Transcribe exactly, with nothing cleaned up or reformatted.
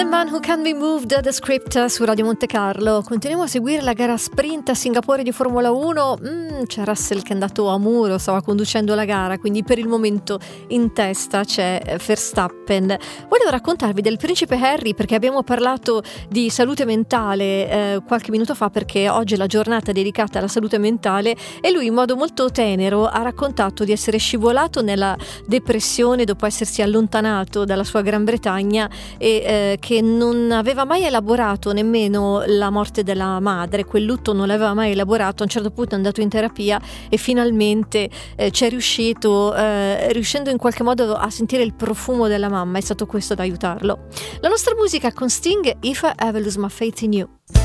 Man Who Can Be Moved, The Script su Radio Monte Carlo. Continuiamo a seguire la gara sprint a Singapore di Formula uno. Mm, c'è Russell che è andato a muro, stava conducendo la gara, quindi per il momento in testa c'è Verstappen. Volevo raccontarvi del principe Harry perché abbiamo parlato di salute mentale eh, qualche minuto fa, perché oggi è la giornata dedicata alla salute mentale e lui in modo molto tenero ha raccontato di essere scivolato nella depressione dopo essersi allontanato dalla sua Gran Bretagna e eh, che non aveva mai elaborato nemmeno la morte della madre, quel lutto non l'aveva mai elaborato. A un certo punto è andato in terapia e finalmente eh, c'è riuscito, eh, riuscendo in qualche modo a sentire il profumo della mamma. È stato questo ad aiutarlo. La nostra musica con Sting, If I Ever Lose My Faith in You.